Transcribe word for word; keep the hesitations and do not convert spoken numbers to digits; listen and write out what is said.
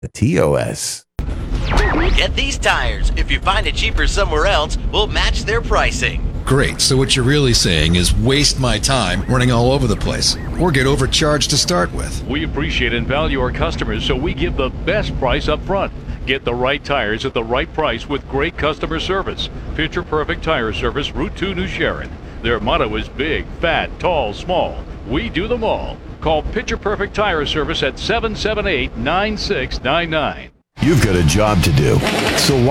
The T O S. Get these tires. If you find it cheaper somewhere else, we'll match their pricing. Great. So what you're really saying is waste my time running all over the place or get overcharged to start with. We appreciate and value our customers, so we give the best price up front. Get the right tires at the right price with great customer service. Picture Perfect Tire Service, Route two, New Sharon. Their motto is big, fat, tall, small. We do them all. Call Picture Perfect Tire Service at seven seven eight, nine six nine nine. You've got a job to do, so why